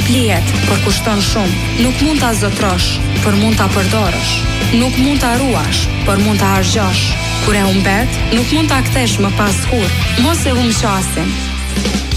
lihet, por kushton shumë. Nuk mund ta zotrosh, por mund ta përdorësh. Nuk mund ta ruash, por mund ta harxhosh. Kur e humbet, nuk mund ta kthesh më pas kurrë. Mos e humb qasin.